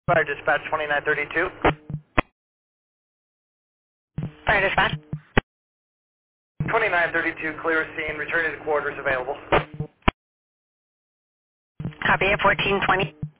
Fire dispatch 2932. Fire dispatch. 2932, clear scene, returning to quarters available. Copy at 1420.